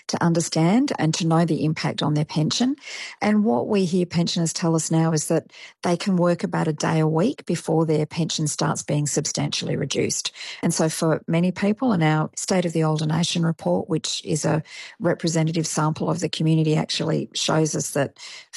to understand and to know the impact on their pension. And what we hear pensioners tell us now is that they can work about a day a week before their pension starts being substantially reduced. And so for many people, in our State of the Older Nation report, which is a representative sample of the community, actually shows us that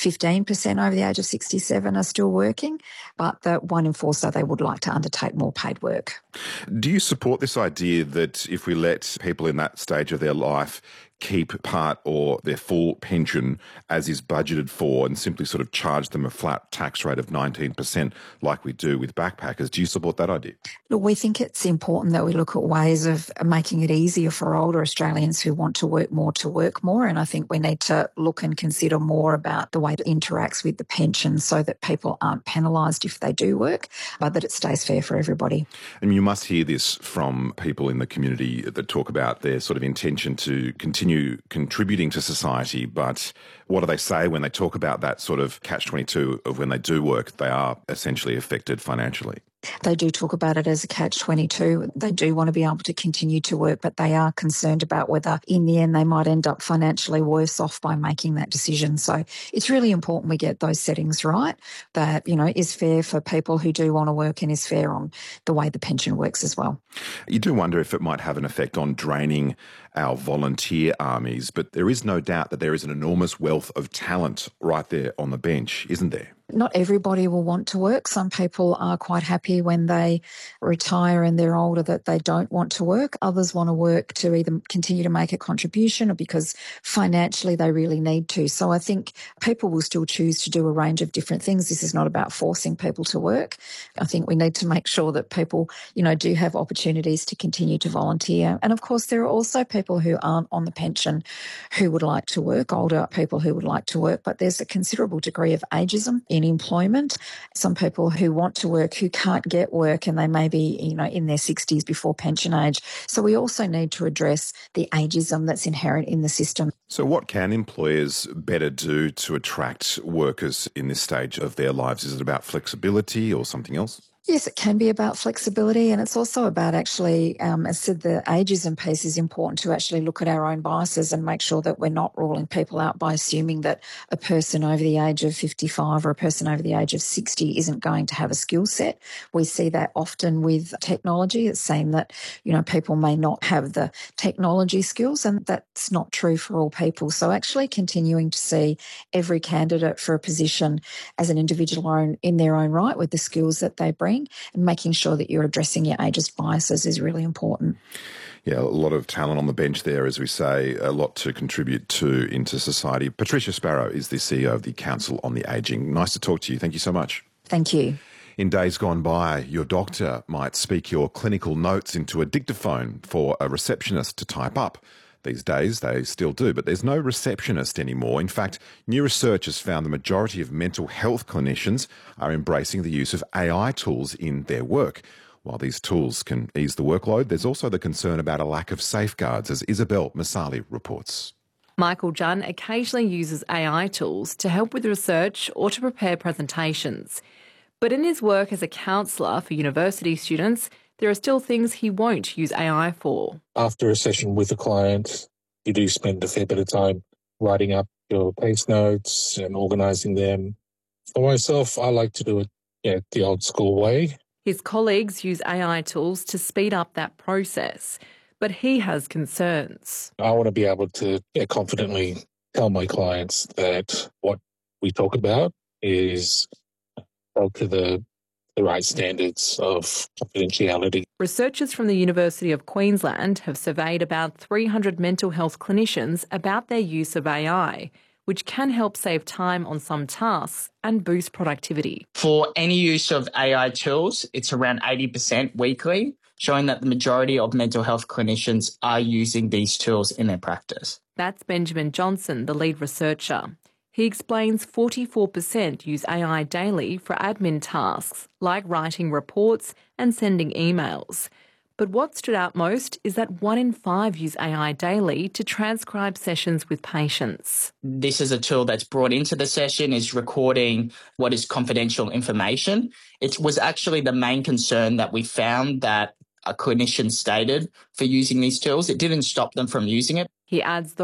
15% over the age of 67 are still working, but that 1 in 4 say they would like to undertake more paid work. Do you support this idea that if we let people in that stage of their life keep part or their full pension as is budgeted for and simply sort of charge them a flat tax rate of 19% like we do with backpackers? Do you support that idea? Look, we think it's important that we look at ways of making it easier for older Australians who want to work more. And I think we need to look and consider more about the way it interacts with the pension so that people aren't penalised if they do work, but that it stays fair for everybody. And you must hear this from people in the community that talk about their sort of intention to continue contributing to society, but what do they say when they talk about that sort of catch-22 of when they do work, they are essentially affected financially? They do talk about it as a catch-22. They do want to be able to continue to work, but they are concerned about whether in the end they might end up financially worse off by making that decision. So it's really important we get those settings right, that, is fair for people who do want to work and is fair on the way the pension works as well. You do wonder if it might have an effect on draining our volunteer armies, but there is no doubt that there is an enormous wealth of talent right there on the bench, isn't there? Not everybody will want to work. Some people are quite happy when they retire and they're older that they don't want to work. Others want to work to either continue to make a contribution or because financially they really need to. So I think people will still choose to do a range of different things. This is not about forcing people to work. I think we need to make sure that people, do have opportunities to continue to volunteer. And of course, there are also people who aren't on the pension who would like to work, older people who would like to work, but there's a considerable degree of ageism in employment. Some people who want to work who can't get work and they may be, in their 60s before pension age. So we also need to address the ageism that's inherent in the system. So what can employers better do to attract workers in this stage of their lives? Is it about flexibility or something else? Yes, it can be about flexibility, and it's also about actually, as I said, the ageism piece is important to actually look at our own biases and make sure that we're not ruling people out by assuming that a person over the age of 55 or a person over the age of 60 isn't going to have a skill set. We see that often with technology. It's saying that, people may not have the technology skills, and that's not true for all people. So actually continuing to see every candidate for a position as an individual in their own right with the skills that they bring, and making sure that you're addressing your ageist biases is really important. Yeah, a lot of talent on the bench there, as we say, a lot to contribute to into society. Patricia Sparrow is the CEO of the Council on the Ageing. Nice to talk to you. Thank you so much. Thank you. In days gone by, your doctor might speak your clinical notes into a dictaphone for a receptionist to type up. These days, they still do, but there's no receptionist anymore. In fact, new research has found the majority of mental health clinicians are embracing the use of AI tools in their work. While these tools can ease the workload, there's also the concern about a lack of safeguards, as Isabel Masali reports. Michael Junn occasionally uses AI tools to help with research or to prepare presentations. But in his work as a counsellor for university students, there are still things he won't use AI for. After a session with a client, you do spend a fair bit of time writing up your case notes and organising them. For myself, I like to do it the old school way. His colleagues use AI tools to speed up that process, but he has concerns. I want to be able to confidently tell my clients that what we talk about is held to the right standards of confidentiality. Researchers from the University of Queensland have surveyed about 300 mental health clinicians about their use of AI, which can help save time on some tasks and boost productivity. For any use of AI tools, it's around 80% weekly, showing that the majority of mental health clinicians are using these tools in their practice. That's Benjamin Johnson, the lead researcher. He explains 44% use AI daily for admin tasks, like writing reports and sending emails. But what stood out most is that 1 in 5 use AI daily to transcribe sessions with patients. This is a tool that's brought into the session, is recording what is confidential information. It was actually the main concern that we found that a clinician stated for using these tools. It didn't stop them from using it. He adds